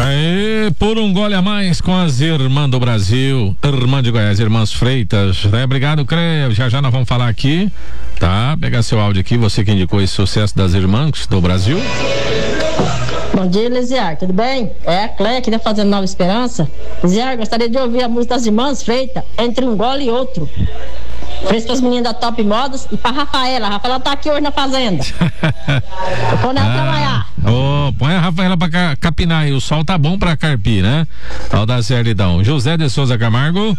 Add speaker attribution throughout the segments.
Speaker 1: Aê, por um gole a mais com as irmãs do Brasil, irmã de Goiás, irmãs Freitas, né? Obrigado, Creio. Já nós vamos falar aqui, tá? Pegar seu áudio aqui, você que indicou esse sucesso das irmãs do Brasil.
Speaker 2: Bom dia, Elisiar, tudo bem? É a Cléia, aqui da Fazenda Nova Esperança. Elisiar, gostaria de ouvir a música das irmãs Freitas, Entre um Gole e Outro. Ofereço para as meninas da Top Modas e para a Rafaela tá aqui hoje na fazenda. Tô nela trabalhar.
Speaker 1: Põe a Rafaela pra capinar aí, o sol tá bom pra carpir, né? Ao da Cerdidão. José de Souza Camargo.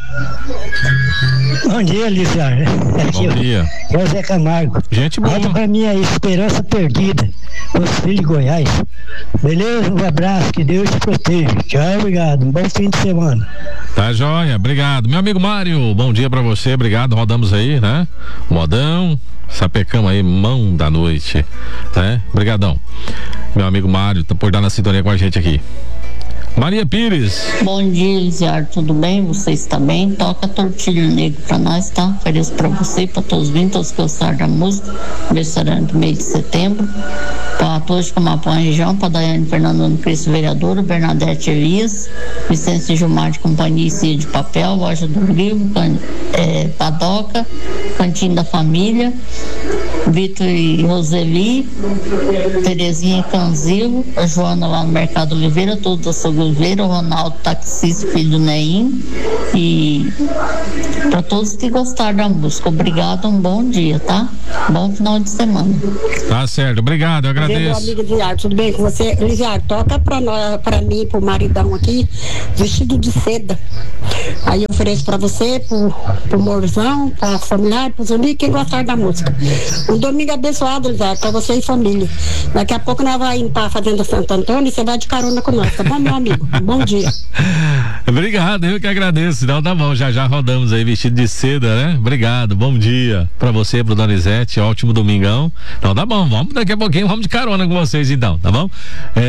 Speaker 3: Bom dia, Elisiar.
Speaker 1: Bom dia.
Speaker 3: José Camargo.
Speaker 1: Gente boa.
Speaker 3: Volta pra mim a Esperança Perdida, os filhos de Goiás. Beleza? Um abraço, que Deus te proteja. Tchau, obrigado. Um bom fim de semana.
Speaker 1: Tá joia, obrigado. Meu amigo Mário, bom dia pra você, obrigado. Rodamos aí, né? Modão, sapecamos aí, mão da noite, né? Obrigadão. Meu amigo Mário, tá por dar na sintonia com a gente aqui. Maria Pires.
Speaker 4: Bom dia, Elisiar, tudo bem? Você está bem? Toca Tortilho Negro pra nós, tá? Ofereço pra você e pra todos os vinhos, todos que gostaram da música. Aniversário do mês de setembro. Pra todos com uma região, pra Daiane Fernando Cristo, vereadora, Bernadette Elias, Vicente Gilmar de Companhia e Cia de Papel, Loja do Livro, Padoca, Cantinho da Família, Vitor e Roseli, Terezinha e Canzilo, a Joana lá no Mercado Oliveira, todos da Açougue Oliveira, o Ronaldo Taxista, filho do Neim, e para todos que gostaram da música, obrigado, um bom dia, tá? Bom final de semana.
Speaker 1: Tá certo, obrigado, eu agradeço.
Speaker 5: Meu amigo Elisiar, tudo bem com você? Elisiar, toca pra mim, pro maridão aqui, Vestido de Seda. Aí eu ofereço pra você, pro Morzão, pra familiar, pros amigos, quem gostar da música. Um domingo abençoado, Elisiar, pra você e família. Daqui a pouco nós vamos ir pra Fazenda Santo Antônio e você vai de carona com nós, tá bom, meu amigo? Bom dia.
Speaker 1: Obrigado, eu que agradeço. Então tá bom, já rodamos aí, Vestido de Seda, né? Obrigado, bom dia pra você, pro Donizete, ótimo domingão. Então tá bom, vamos daqui a pouquinho, vamos de carona com vocês então, tá bom?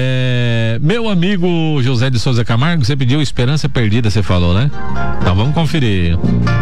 Speaker 1: Meu amigo José de Souza Camargo, você pediu Esperança Perdida, você falou, né? Então vamos conferir.